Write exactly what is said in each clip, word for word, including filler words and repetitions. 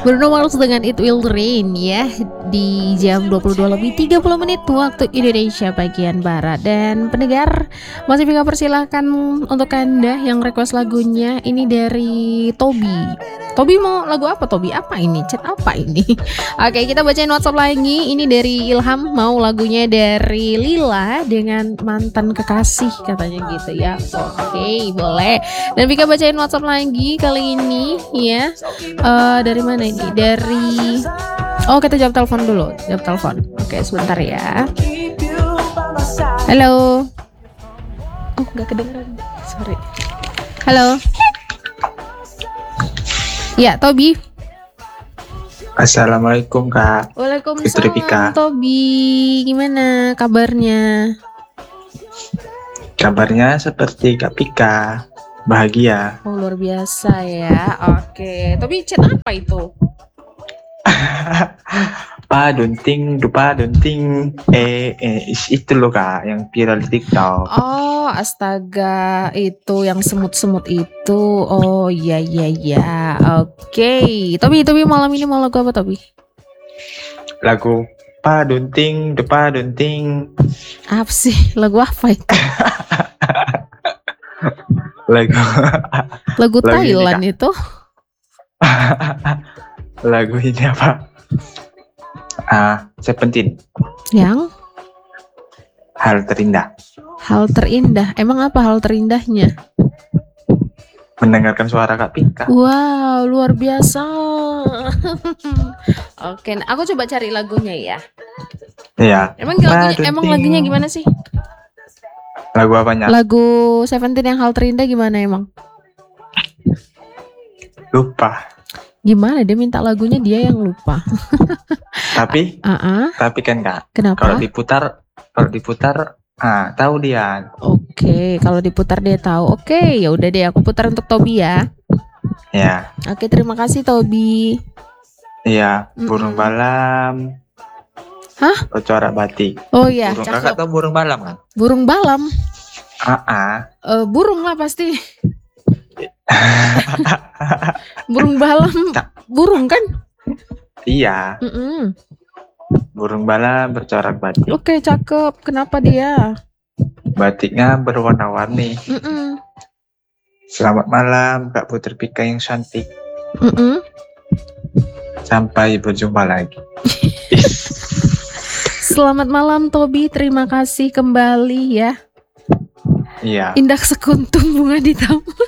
Bruno Mars dengan It Will Rain ya di jam dua puluh dua lebih tiga puluh menit waktu Indonesia bagian barat. Dan pendengar masih bisa persilahkan untuk Anda yang request lagunya ini dari Tobi. Tobi mau lagu apa Tobi? Apa ini? Chat apa ini? Oke, kita bacain WhatsApp lagi. Ini dari Ilham mau lagunya dari Lila dengan Mantan Kekasih katanya gitu ya. Oke, boleh. Dan Vika bacain WhatsApp lagi kali ini ya. Uh, dari mana ini? Dari Oh, kita jawab telepon dulu. Jawab telepon. Oke, sebentar ya. Halo. Oh, nggak kedengeran. Sorry. Halo. Ya, Tobi. Assalamualaikum Kak. Waalaikumsalam Tobi. Gimana kabarnya? Kabarnya seperti Kak Pika, bahagia. Oh, luar biasa ya. Oke, Tobi chat apa itu? Pa dunting, dupa dunting, eh, eh itu loh Kak, yang viral di TikTok. Oh, astaga, itu yang semut-semut itu. Oh, iya iya iya. Oke, Tobi, Tobi malam ini mau lagu apa Tobi? Lagu pa dunting, dupa dunting. Apa sih? Lagu apa itu? lagu lagu Thailand ini, itu. Lagu ini apa? Ah, Seventeen. Yang? Hal terindah. Hal terindah. Emang apa hal terindahnya? Mendengarkan suara Kak Pika. Wow, luar biasa. Oke, nah aku coba cari lagunya ya. Iya. Emang lagunya, emang lagunya gimana sih? Lagu apanya? Lagu Seventeen yang hal terindah gimana emang? Lupa. Gimana dia minta lagunya dia yang lupa. Tapi, uh-uh. tapi kan Kak. Kenapa? Kalau diputar, kalau diputar, ah tahu dia. Oke, kalau diputar dia tahu. Oke, ya udah deh aku putar untuk Tobi ya. Ya. Oke, terima kasih Tobi. Iya, burung Mm-mm. balam. Hah? Corak batik. Oh iya. Burung Kakak tahu burung balam kan? Burung balam. Ah, uh-uh. uh, burung lah pasti. Burung balam, burung kan? Iya. Mm-mm. Burung balam bercorak batik. Oke, cakep. Kenapa dia? Batiknya berwarna-warni. Mm-mm. Selamat malam, Kak Putri Pika yang cantik. Mm-mm. Sampai berjumpa lagi. Selamat malam Tobi, terima kasih kembali ya. Iya. Indah sekuntum bunga di taman.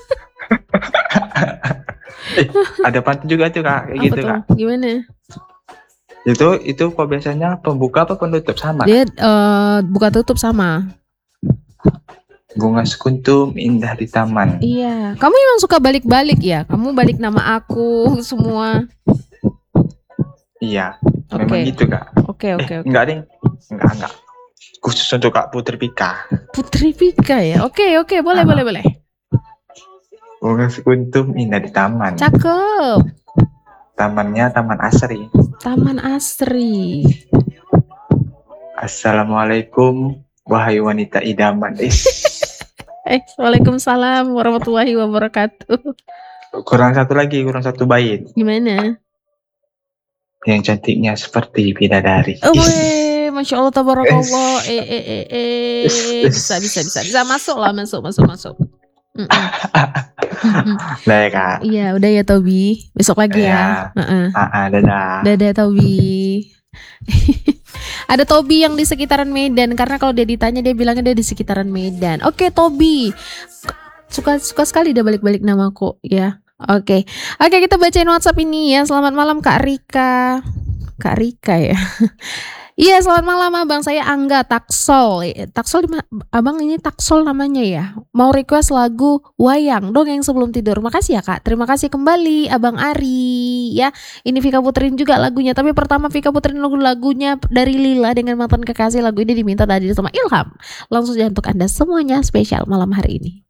eh, ada pantun juga tuh Kak, kayak apa gitu tuh? Kak. Gimana? Itu itu kok biasanya pembuka apa penutup sama? Dia uh, buka tutup sama. Bunga sekuntum indah di taman. Iya, kamu emang suka balik-balik ya? Kamu balik nama aku semua. Iya, okay. Memang gitu Kak. Oke okay, oke okay, eh, okay. Enggak ding, enggak enggak. Khusus untuk Kak Putri Pika. Putri Pika ya? Oke okay, oke okay. boleh ah. boleh boleh. Bunga sekuntum indah di taman. Cakep. Tamannya Taman Asri. Taman Asri. Assalamualaikum wahai wanita idaman. Eh, waalaikumsalam warahmatullahi wabarakatuh. Kurang satu lagi, kurang satu bait. Gimana? Yang cantiknya seperti bidadari. Oh, weh, masya Allah tabarakallah. Eh, eh, eh, eh. Bisa, bisa, bisa, bisa masuk lah, masuk, masuk, masuk. Udah ya Kak. Iya udah ya Tobi. Besok lagi ya, ya. Uh-uh. Uh-uh, Dadah. Dadah Tobi. Ada Tobi yang di sekitaran Medan. Karena kalau dia ditanya dia bilangnya dia di sekitaran Medan. Oke Tobi, Suka suka sekali dia balik-balik namaku ya. Oke Oke kita bacain WhatsApp ini ya. Selamat malam Kak Rika. Kak Rika ya. Iya selamat malam abang, saya Angga Taksol. Taksol abang ini Taksol namanya ya. Mau request lagu Wayang dongeng sebelum tidur. Makasih ya Kak. Terima kasih kembali Abang Ari ya. Ini Vika puterin juga lagunya. Tapi pertama Vika puterin lagu-lagunya dari Lila dengan Mantan Kekasih. Lagu ini diminta tadi sama Ilham. Langsung saja untuk Anda semuanya spesial malam hari ini.